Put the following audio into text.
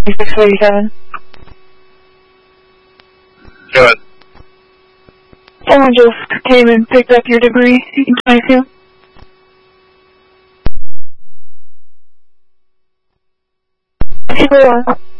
637. Go ahead. Someone just came and picked up your debris in 22. Keep it on.